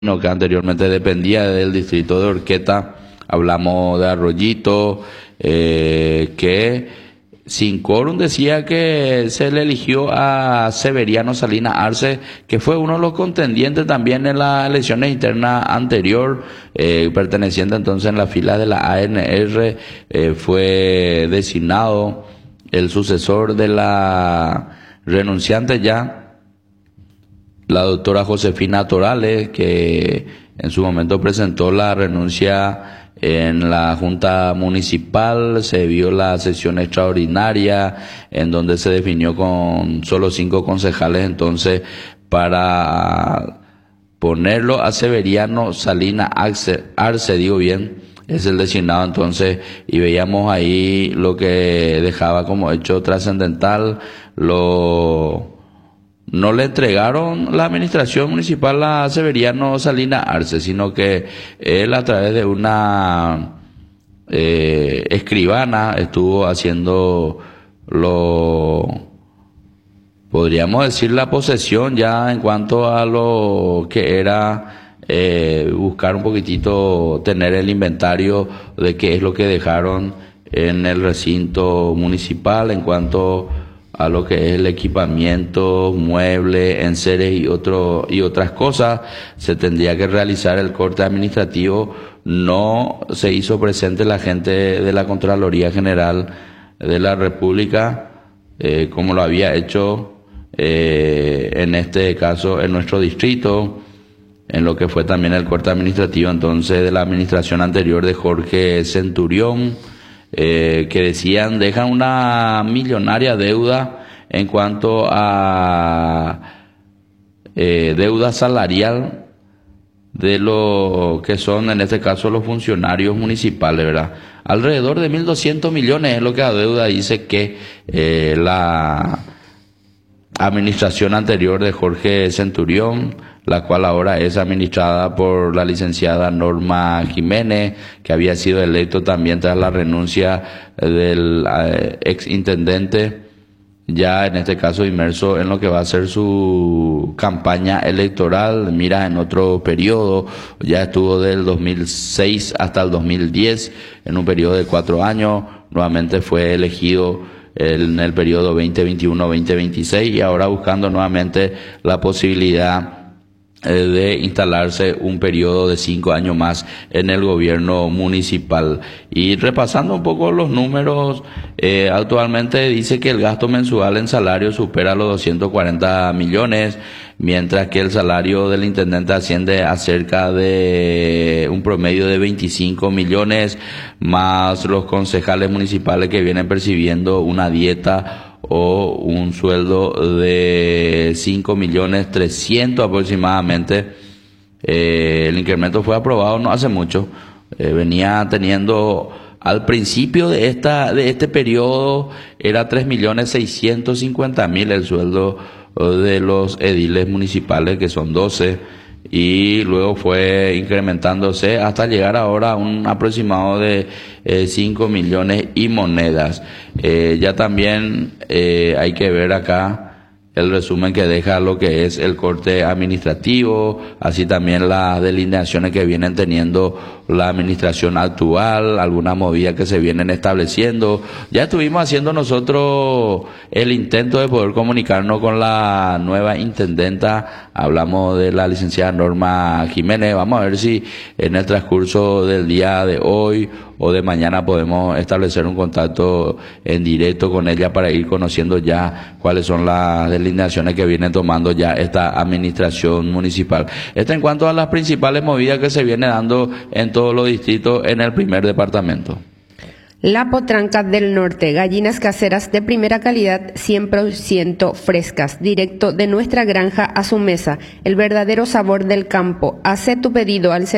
que anteriormente dependía del distrito de Horqueta. Hablamos de Arroyito, que sin quórum decía que se le eligió a Severiano Salinas Arce, que fue uno de los contendientes también en las elecciones internas anterior, perteneciente entonces en la fila de la ANR. Fue designado el sucesor de la renunciante ya, la doctora Josefina Torales, que en su momento presentó la renuncia en la Junta Municipal. Se vio la sesión extraordinaria en donde se definió con solo 5 concejales, entonces para ponerlo a Severiano Salinas Arce, digo bien, es el designado entonces, y veíamos ahí lo que dejaba como hecho trascendental. No le entregaron la administración municipal a Severiano Salinas Arce, sino que él, a través de una escribana, estuvo haciendo podríamos decir, la posesión ya en cuanto a lo que era buscar un poquitito, tener el inventario de qué es lo que dejaron en el recinto municipal en cuanto a lo que es el equipamiento, muebles, enseres y otras cosas. Se tendría que realizar el corte administrativo. No se hizo presente la gente de la Contraloría General de la República, como lo había hecho en este caso en nuestro distrito, en lo que fue también el corte administrativo entonces de la administración anterior de Jorge Centurión, que decían dejan una millonaria deuda en cuanto a deuda salarial de lo que son en este caso los funcionarios municipales, ¿verdad? Alrededor de 1.200 millones es lo que la deuda dice que la administración anterior de Jorge Centurión, la cual ahora es administrada por la licenciada Norma Jiménez, que había sido electo también tras la renuncia del ex intendente, ya en este caso inmerso en lo que va a ser su campaña electoral, mira, en otro periodo. Ya estuvo del 2006 hasta el 2010, en un periodo de 4 años, nuevamente fue elegido en el periodo 2021-2026 y ahora buscando nuevamente la posibilidad de instalarse un periodo de 5 años más en el gobierno municipal. Y repasando un poco los números, actualmente dice que el gasto mensual en salario supera los 240 millones, mientras que el salario del intendente asciende a cerca de un promedio de 25 millones, más los concejales municipales que vienen percibiendo una dieta o un sueldo de 5.300.000 aproximadamente. El incremento fue aprobado no hace mucho. Venía teniendo al principio de este periodo era 3.650.000 el sueldo de los ediles municipales, que son 12, y luego fue incrementándose hasta llegar ahora a un aproximado de 5 millones y monedas. Ya también hay que ver acá el resumen que deja lo que es el corte administrativo, así también las delineaciones que vienen teniendo la administración actual, algunas movidas que se vienen estableciendo. Ya estuvimos haciendo nosotros el intento de poder comunicarnos con la nueva intendenta, hablamos de la licenciada Norma Jiménez. Vamos a ver si en el transcurso del día de hoy o de mañana podemos establecer un contacto en directo con ella para ir conociendo ya cuáles son las delineaciones que viene tomando ya esta administración municipal. Esto en cuanto a las principales movidas que se viene dando en todos los distritos en el primer departamento. La Potranca del Norte, gallinas caseras de primera calidad, 100% frescas, directo de nuestra granja a su mesa, el verdadero sabor del campo. Hace tu pedido al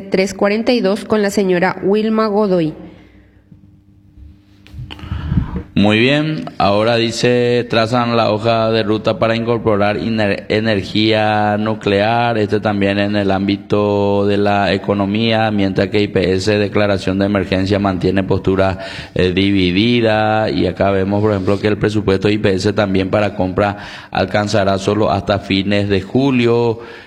0981-847-342 con la señora Wilma Godoy. Muy bien, ahora dice, trazan la hoja de ruta para incorporar energía nuclear, también en el ámbito de la economía, mientras que IPS, declaración de emergencia, mantiene postura dividida, y acá vemos, por ejemplo, que el presupuesto de IPS también para compra alcanzará solo hasta fines de julio,